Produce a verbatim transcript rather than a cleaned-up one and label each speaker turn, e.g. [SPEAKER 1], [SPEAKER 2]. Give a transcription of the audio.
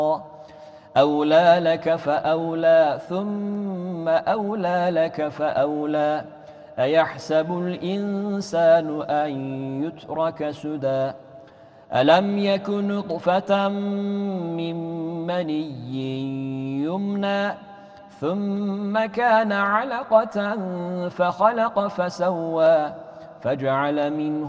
[SPEAKER 1] أولى لك فأولى ثم أولى لك فأولى أيحسب الإنسان أن يترك سدى ألم يك نطفة من مني يمنى ثم كان علقة فخلق فسوى فجعل منه